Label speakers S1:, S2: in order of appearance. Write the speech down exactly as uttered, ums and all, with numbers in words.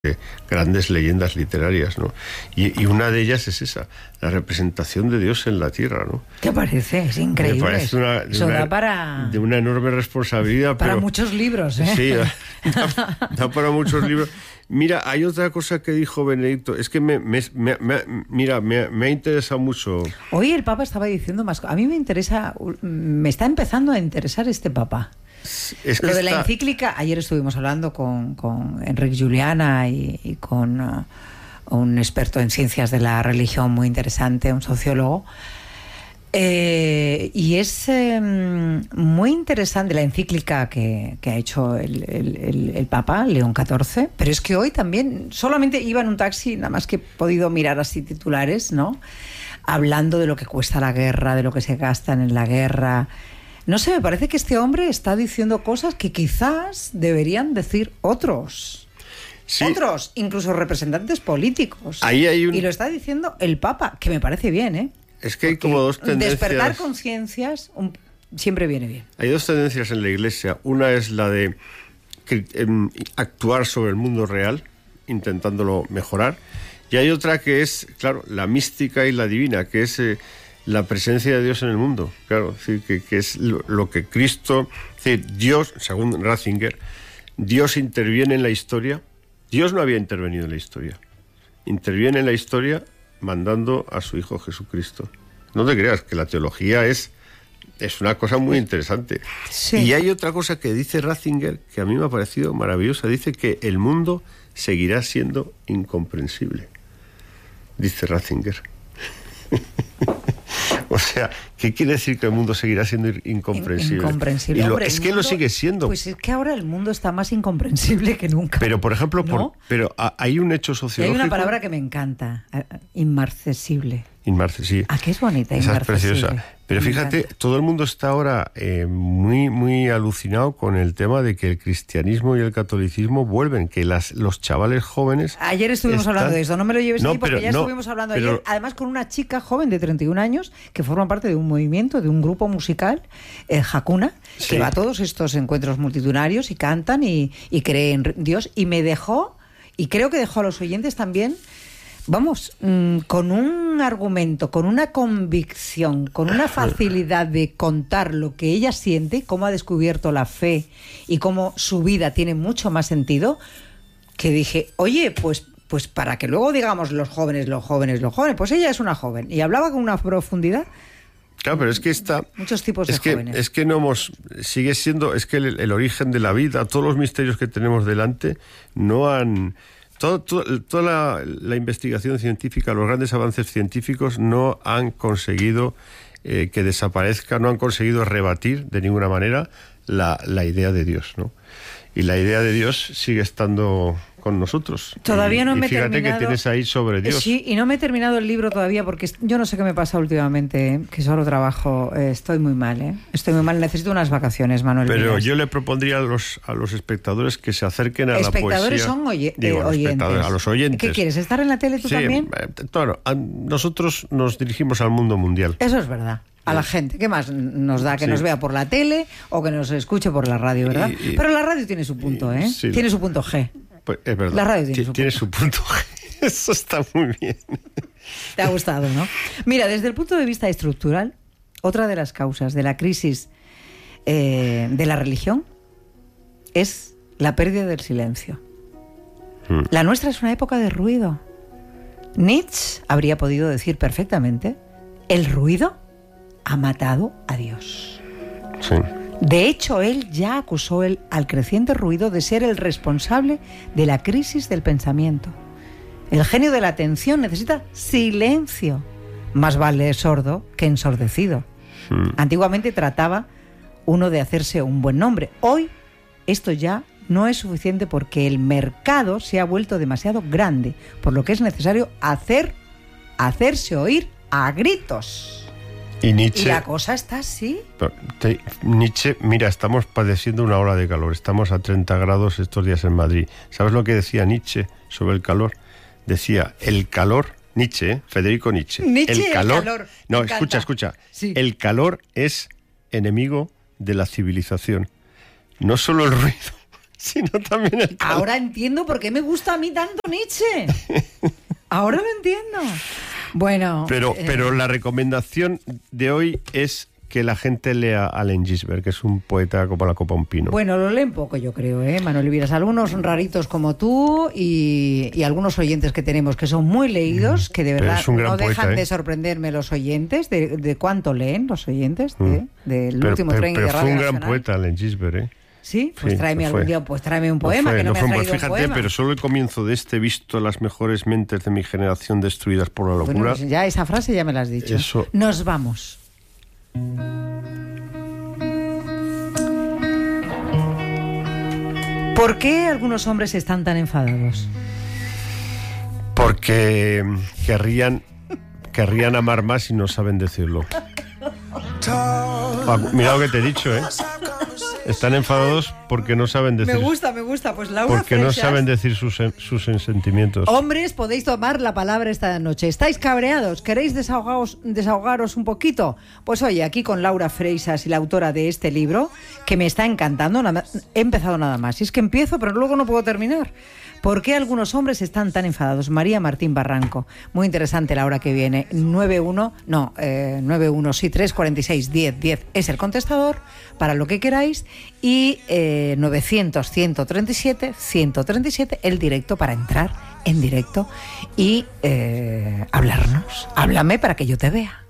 S1: grandes leyendas literarias, ¿no? Y, y una de ellas es esa, la representación de Dios en la tierra, ¿no?
S2: ¿Qué parece? Es increíble.
S1: Me parece una, de,
S2: Eso
S1: una,
S2: da para...
S1: de una enorme responsabilidad.
S2: Para
S1: pero,
S2: muchos libros, ¿eh?
S1: Sí, da, da para muchos libros. Mira, hay otra cosa que dijo Benedicto, es que me, me, me, me mira, me, me ha interesado mucho.
S2: Hoy el Papa estaba diciendo más cosas. A mí me interesa, me está empezando a interesar este Papa. Es que Lo de está... la encíclica, ayer estuvimos hablando con, con Enrique Juliana y, y con uh, un experto en ciencias de la religión muy interesante, un sociólogo, eh, y es eh, muy interesante la encíclica que, que ha hecho el, el, el, el Papa, León catorce, pero es que hoy también, solamente iba en un taxi, nada más que he podido mirar así titulares, ¿no? Hablando de lo que cuesta la guerra, de lo que se gastan en la guerra. No sé, me parece que este hombre está diciendo cosas que quizás deberían decir otros. Sí. Otros, incluso representantes políticos.
S1: Ahí hay un...
S2: Y lo está diciendo el Papa, que me parece bien, ¿eh?
S1: Es que hay Porque como dos tendencias...
S2: Despertar conciencias un... siempre viene bien.
S1: Hay dos tendencias en la Iglesia. Una es la de actuar sobre el mundo real, intentándolo mejorar. Y hay otra que es, claro, la mística y la divina, que es... Eh, la presencia de Dios en el mundo, claro, es decir, que, que es lo, lo que Cristo, es decir, Dios, según Ratzinger, Dios interviene en la historia. Dios no había intervenido en la historia, interviene en la historia mandando a su Hijo Jesucristo. No te creas que la teología es, es una cosa muy interesante. Sí. Y hay otra cosa que dice Ratzinger que a mí me ha parecido maravillosa, dice que el mundo seguirá siendo incomprensible, dice Ratzinger. O sea, ¿qué quiere decir que el mundo seguirá siendo incomprensible?
S2: Incomprensible.
S1: Y lo,
S2: Hombre,
S1: es que
S2: mundo,
S1: lo sigue siendo.
S2: Pues es que ahora el mundo está más incomprensible que nunca.
S1: Pero, por ejemplo,
S2: ¿no?
S1: por, pero hay un hecho sociológico...
S2: Y hay una palabra que me encanta, inmarcesible.
S1: Inmarcesible.
S2: Ah, qué es bonita,
S1: esa
S2: inmarcesible.
S1: Es preciosa. Pero fíjate, todo el mundo está ahora eh, muy, muy alucinado con el tema de que el cristianismo y el catolicismo vuelven, que las, los chavales jóvenes...
S2: Ayer estuvimos
S1: están...
S2: hablando de esto, no me lo lleves
S1: no,
S2: aquí porque
S1: pero,
S2: ya
S1: no,
S2: estuvimos hablando
S1: pero...
S2: ayer, además con una chica joven de treinta y un años que forma parte de un movimiento, de un grupo musical, el Hakuna, sí. que va a todos estos encuentros multitudinarios y cantan y, y creen en Dios, y me dejó, y creo que dejó a los oyentes también... Vamos, mmm, con un argumento, con una convicción, con una facilidad de contar lo que ella siente, cómo ha descubierto la fe y cómo su vida tiene mucho más sentido, que dije, oye, pues, pues para que luego digamos los jóvenes, los jóvenes, los jóvenes, pues ella es una joven y hablaba con una profundidad.
S1: Claro, pero es que está...
S2: Muchos tipos de
S1: es que,
S2: jóvenes.
S1: Es que no hemos... Sigue siendo... Es que el, el origen de la vida, todos los misterios que tenemos delante, no han... Todo, todo, toda la, la investigación científica, los grandes avances científicos no han conseguido eh, que desaparezca, no han conseguido rebatir de ninguna manera la, la idea de Dios, ¿no? Y la idea de Dios sigue estando con nosotros.
S2: Todavía
S1: y,
S2: no me
S1: y fíjate
S2: he terminado...
S1: que tienes ahí sobre Dios.
S2: Sí, y no me he terminado el libro todavía porque yo no sé qué me pasa últimamente, ¿eh? Que solo trabajo, eh, estoy muy mal, ¿eh? Estoy muy mal, necesito unas vacaciones, Manuel.
S1: Pero
S2: Villas.
S1: yo le propondría a los, a los espectadores que se acerquen a la poesía.
S2: Espectadores son oye,
S1: Digo,
S2: eh, oyentes.
S1: A los oyentes.
S2: ¿Qué quieres, estar en la tele tú
S1: sí,
S2: también?
S1: Eh, claro, a, nosotros nos dirigimos al mundo mundial.
S2: Eso es verdad. A la gente, ¿qué más nos da? Que sí. nos vea por la tele o que nos escuche por la radio, ¿verdad? Y, y, Pero la radio tiene su punto, ¿eh? Sí. Tiene su punto G.
S1: Pues es verdad.
S2: La radio tiene, su,
S1: tiene
S2: punto.
S1: su punto G. Eso está muy bien.
S2: Te ha gustado, ¿no? Mira, desde el punto de vista estructural, otra de las causas de la crisis eh, de la religión es la pérdida del silencio. Hmm. La nuestra es una época de ruido. Nietzsche habría podido decir perfectamente: el ruido ha matado a Dios.
S1: Sí.
S2: De hecho, él ya acusó el, al creciente ruido de ser el responsable de la crisis del pensamiento. El genio de la atención necesita silencio. Más vale sordo que ensordecido. Sí. Antiguamente trataba uno de hacerse un buen nombre. Hoy esto ya no es suficiente porque el mercado se ha vuelto demasiado grande, por lo que es necesario hacer, hacerse oír a gritos.
S1: Y Nietzsche...
S2: Y la cosa está así.
S1: Te, Nietzsche, mira, estamos padeciendo una ola de calor. Estamos a treinta grados estos días en Madrid. ¿Sabes lo que decía Nietzsche sobre el calor? Decía, el calor... Nietzsche, ¿eh? Federico Nietzsche.
S2: Nietzsche,
S1: el calor...
S2: El calor.
S1: No, escucha, escucha.
S2: Sí.
S1: El calor es enemigo de la civilización. No solo el ruido, sino también el calor.
S2: Ahora entiendo por qué me gusta a mí tanto Nietzsche. Ahora lo entiendo. Bueno...
S1: Pero,
S2: eh...
S1: pero la recomendación de hoy es que la gente lea a Allen Ginsberg, que es un poeta como la copa un pino.
S2: Bueno, lo leen poco, yo creo, ¿eh, Manuel Viras? Algunos raritos como tú y, y algunos oyentes que tenemos que son muy leídos, que de verdad no
S1: poeta,
S2: dejan
S1: ¿eh?
S2: de sorprenderme los oyentes, de, de cuánto leen los oyentes de, del
S1: pero,
S2: último
S1: pero,
S2: tren
S1: pero
S2: de Radio
S1: fue un
S2: Nacional.
S1: gran poeta, Allen Ginsberg, ¿eh?
S2: Sí, pues
S1: sí,
S2: tráeme algún
S1: fue.
S2: día, pues tráeme un poema,
S1: no fue,
S2: que no,
S1: no
S2: me
S1: fue,
S2: has traído
S1: fíjate,
S2: un poema.
S1: pero solo el comienzo de este visto las mejores mentes de mi generación destruidas por la locura.
S2: Bueno, pues ya esa frase ya me la has dicho.
S1: Eso.
S2: Nos vamos. ¿Por qué algunos hombres están tan enfadados?
S1: Porque querrían, querrían amar más y no saben decirlo. Ah, mira lo que te he dicho, ¿eh? Están enfadados porque no saben decir.
S2: Me gusta, me gusta. Pues Laura
S1: Porque no
S2: Freixas,
S1: saben decir sus, sus sentimientos.
S2: Hombres, podéis tomar la palabra esta noche. ¿Estáis cabreados? ¿Queréis desahogaros, desahogaros un poquito? Pues oye, aquí con Laura Freixas y la autora de este libro, que me está encantando. Nada, he empezado nada más. Y es que empiezo, pero luego no puedo terminar. ¿Por qué algunos hombres están tan enfadados? María Martín Barranco. Muy interesante la hora que viene. nueve uno, no, eh, nueve uno, sí, tres cuatro seis, diez, diez es el contestador para lo que queráis. Y eh, novecientos, ciento treinta y siete, ciento treinta y siete el directo para entrar en directo y eh, hablarnos. Háblame para que yo te vea.